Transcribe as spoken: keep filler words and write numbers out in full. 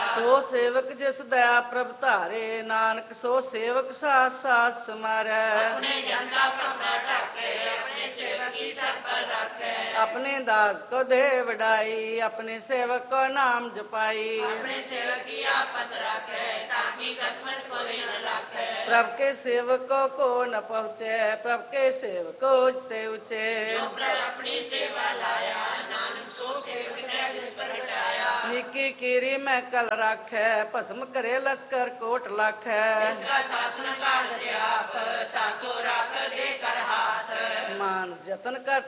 ਸੋ ਸੇਵਕ ਜਿਸ ਦਇਆ ਪ੍ਰਭ ਧਾਰੇ, ਨਾਨਕ ਸੋ ਸੇਵਕ ਸਾਥ ਸਾਥ ਸਮਾਰੈ। ਆਪਣੇ ਜਨਤਾ ਪ੍ਰਭਾ ਢਾਕੇ, ਆਪਣੇ ਸੇਵਕੀ ਸਭ ਪਰ ਰਾਖੈ। ਆਪਣੇ ਦਾਸ ਕੋ ਦੇ ਵਡਾਈ, ਆਪਣੇ ਸੇਵਕ ਕੋ ਨਾਮ ਜਪਾਈ। ਆਪਣੇ ਸੇਵਕੀ ਆਪਤ ਰਾਖੈ, ਤਾਕੀ ਕਤਮਤ ਕੋਈ ਨ ਲਾਖੈ। ਪ੍ਰਭ ਕੇ ਸੇਵਕੋ ਕੋ ਨ ਪਹੁੰਚੈ, ਪ੍ਰਭ ਕੇ ਸੇਵਕੋ ਤੇ ਉਚੇ। ਜੋ ਪ੍ਰਭ ਆਪਣੀ ਸੇਵਾ ਲਾਇਆ, ਨਾਨਕ ਸੋ ਸੇਵਕ ਹੈ ਜਿਸ ਪਰ ਹਟਾਇਆ। ਨਿੱਕੀ ਕੀਰੀ ਮੈਂ ਕਲ ਰਾਖੈ, ਭਸਮ ਕਰੇ ਲਸਕਰ ਕੋਟ ਲਾਖੈ। ਇਸਕਾ ਸਾਸਨ ਕਾਢ ਦੇ ਆਪ, ਤਾਕੋ ਰਾਖ ਦੇ ਕਰ ਹਾਥ। ਮਾਨਸ ਜਤਨ ਕਰ